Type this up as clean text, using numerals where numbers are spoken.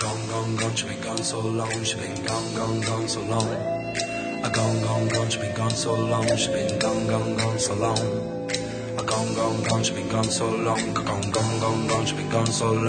gone, she been gone so long, she been gone so long. Gone, she been gone so long, she been gone so long. Gone, she been gone so long, gone, she been gone so long.